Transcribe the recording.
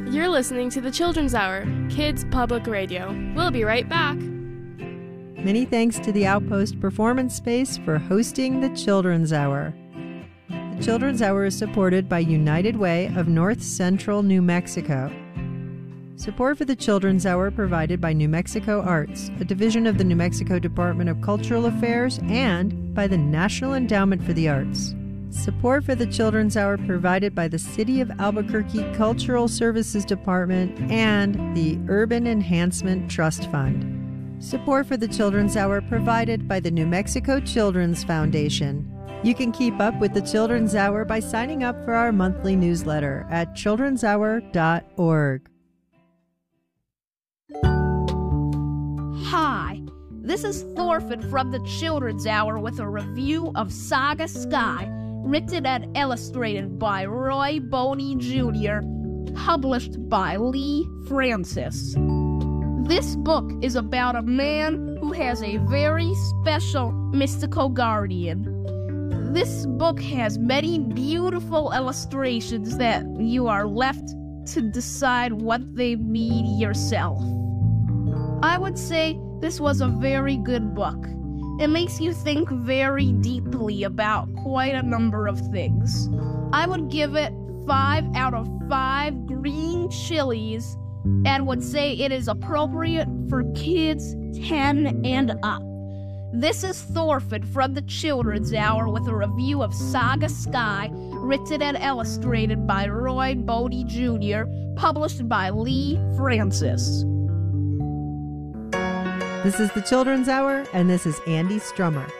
You're listening to the Children's Hour, Kids Public Radio. We'll be right back. Many thanks to the Outpost Performance Space for hosting the Children's Hour. The Children's Hour is supported by United Way of North Central New Mexico. Support for the Children's Hour provided by New Mexico Arts, a division of the New Mexico Department of Cultural Affairs, and by the National Endowment for the Arts. Support for the Children's Hour provided by the City of Albuquerque Cultural Services Department and the Urban Enhancement Trust Fund. Support for the Children's Hour provided by the New Mexico Children's Foundation. You can keep up with the Children's Hour by signing up for our monthly newsletter at childrenshour.org. Hi, this is Thorfinn from the Children's Hour with a review of Saga Sky, written and illustrated by Roy Boney Jr., published by Lee Francis. This book is about a man who has a very special mystical guardian. This book has many beautiful illustrations that you are left to decide what they mean yourself. I would say this was a very good book. It makes you think very deeply about quite a number of things. I would give it 5 out of 5 green chilies and would say it is appropriate for kids 10 and up. This is Thorfinn from the Children's Hour with a review of Saga Sky, written and illustrated by Roy Boney Jr., published by Lee Francis. This is the Children's Hour, and this is Andy Strummer.